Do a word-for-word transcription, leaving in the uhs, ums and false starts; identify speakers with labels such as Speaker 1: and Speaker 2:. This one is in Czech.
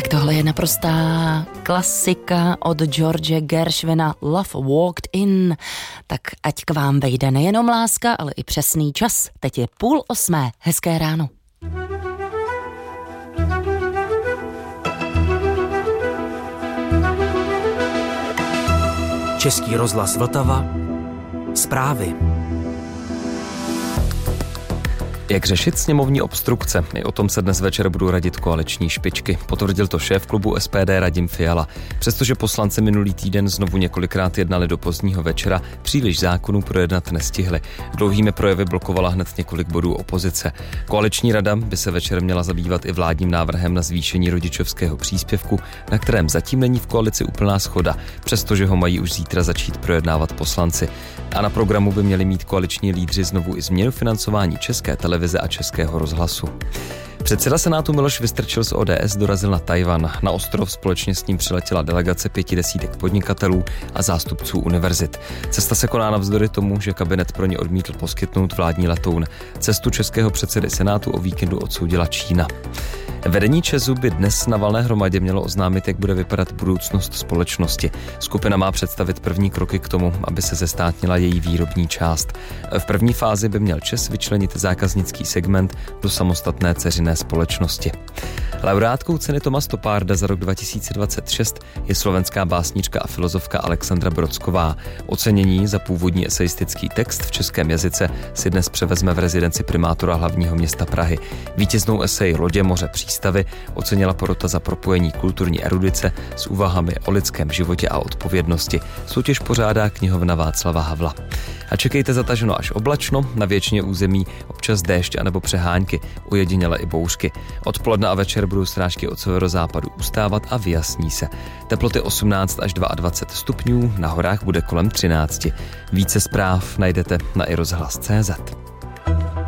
Speaker 1: Tak tohle je naprostá klasika od George Gershwina Love Walked In. Tak ať k vám vejde nejenom láska, ale i přesný čas. Teď je půl osmé. Hezké ráno.
Speaker 2: Český rozhlas Vltava. Zprávy.
Speaker 3: Jak řešit sněmovní obstrukce? I o tom se dnes večer budou radit koaliční špičky. Potvrdil to šéf klubu S P D Radim Fiala. Přestože poslanci minulý týden znovu několikrát jednali do pozdního večera, příliš zákonů projednat nestihli. Dlouhými projevy blokovala hned několik bodů opozice. Koaliční rada by se večer měla zabývat i vládním návrhem na zvýšení rodičovského příspěvku, na kterém zatím není v koalici úplná shoda, přestože ho mají už zítra začít projednávat poslanci. A na programu by měli mít koaliční lídři znovu i změnu financování České televize a Českého rozhlasu. Předseda Senátu Miloš Vystrčil z O D S dorazil na Tchaj-wan. Na ostrov společně s ním přiletěla delegace pěti desítek podnikatelů a zástupců univerzit. Cesta se koná navzdory tomu, že kabinet pro ně odmítl poskytnout vládní letoun. Cestu českého předsedy Senátu o víkendu odsoudila Čína. Vedení ČEZu by dnes na valné hromadě mělo oznámit, jak bude vypadat budoucnost společnosti. Skupina má představit první kroky k tomu, aby se zestátnila její výrobní část. V první fázi by měl ČEZ vyčlenit zákaznický segment do samostatné dceřiné společnosti. Laureátkou ceny Toma Stopparda za rok dva tisíce dvacet šest je slovenská básnička a filozofka Alexandra Brodsková. Ocenění za původní esejistický text v českém jazyce si dnes převezme v rezidenci primátora hlavního města Prahy. Vítěznou esej Lodě, moře, přístavy ocenila porota za propojení kulturní erudice s úvahami o lidském životě a odpovědnosti. Soutěž pořádá knihovna Václava Havla. A čekejte zataženo až oblačno, na většině území občas déšť anebo přehánky, ojediněle i bouřky. Odpoledne a večer budou srážky od severozápadu ustávat a vyjasní se. Teploty osmnáct až dvacet dva stupňů, na horách bude kolem třináct. Více zpráv najdete na i rozhlas tečka cé zet.